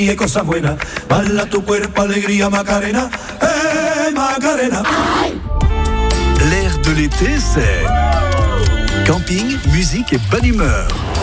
y cosa buena. Bala tu cuerpo, alegría, Macarena. Macarena. L'air de l'été, c'est camping, musique et bonne humeur.